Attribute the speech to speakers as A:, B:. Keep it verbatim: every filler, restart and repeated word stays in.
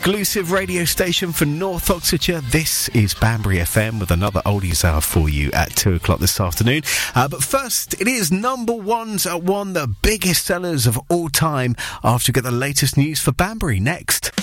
A: exclusive radio station for North Oxfordshire. This is Banbury F M with another oldies hour for you at two o'clock this afternoon. Uh, but first, it is number ones at one, the biggest sellers of all time, after we get the latest news for Banbury next.